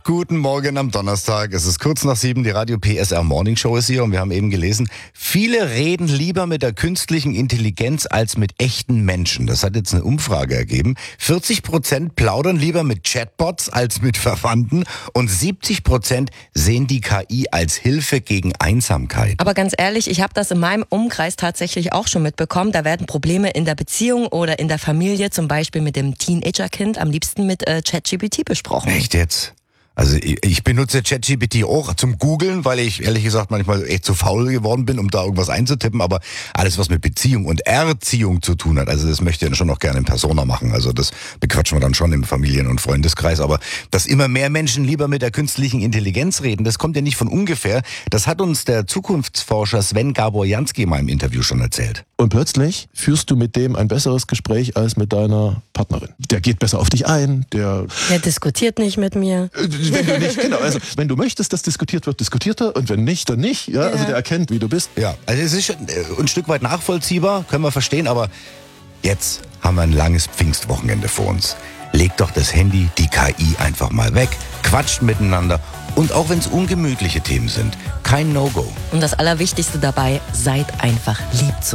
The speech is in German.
Guten Morgen am Donnerstag. Es ist kurz nach 7, die Radio PSR Morning Show ist hier und wir haben eben gelesen, viele reden lieber mit der künstlichen Intelligenz als mit echten Menschen. Das hat jetzt eine Umfrage ergeben. 40% plaudern lieber mit Chatbots als mit Verwandten und 70% sehen die KI als Hilfe gegen Einsamkeit. Aber ganz ehrlich, ich habe das in meinem Umkreis tatsächlich auch schon mitbekommen. Da werden Probleme in der Beziehung oder in der Familie, zum Beispiel mit dem Teenagerkind, am liebsten mit ChatGPT besprochen. Echt jetzt? Also ich benutze ChatGPT auch zum Googlen, weil ich ehrlich gesagt manchmal echt zu faul geworden bin, um da irgendwas einzutippen. Aber alles, was mit Beziehung und Erziehung zu tun hat, also das möchte ich dann schon noch gerne in Persona machen. Also das bequatschen wir dann schon im Familien- und Freundeskreis. Aber dass immer mehr Menschen lieber mit der künstlichen Intelligenz reden, das kommt ja nicht von ungefähr. Das hat uns der Zukunftsforscher Sven Gabor-Jansky in meinem Interview schon erzählt. Und plötzlich führst du mit dem ein besseres Gespräch als mit deiner Partnerin. Der geht besser auf dich ein, der diskutiert nicht mit mir. Wenn du nicht, genau, also wenn du möchtest, dass diskutiert wird, diskutiert er, und wenn nicht, dann nicht. Ja? Also der erkennt, wie du bist. Ja, also es ist schon ein Stück weit nachvollziehbar, können wir verstehen, aber jetzt haben wir ein langes Pfingstwochenende vor uns. Legt doch das Handy, die KI einfach mal weg, quatscht miteinander und auch wenn es ungemütliche Themen sind, kein No-Go. Und das Allerwichtigste dabei, seid einfach lieb zu